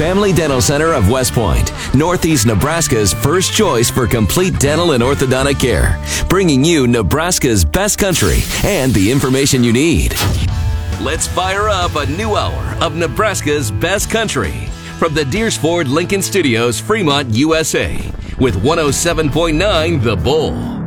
Family Dental Center of West Point, Northeast Nebraska's first choice for complete dental and orthodontic care, bringing you Nebraska's best country and the information you need. Let's fire up a new hour of Nebraska's best country from the Deersford Lincoln Studios, Fremont, USA, with 107.9 The Bull.